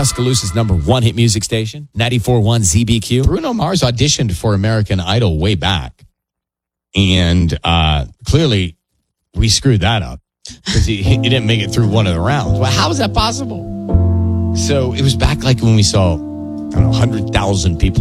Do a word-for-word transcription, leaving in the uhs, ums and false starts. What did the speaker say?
Tuscaloosa's number one hit music station, ninety-four point one Z B Q. Bruno Mars auditioned for American Idol way back. And uh, clearly, we screwed that up because he, he didn't make it through one of the rounds. Well, how is that possible? So it was back like when we saw, I don't know, one hundred thousand people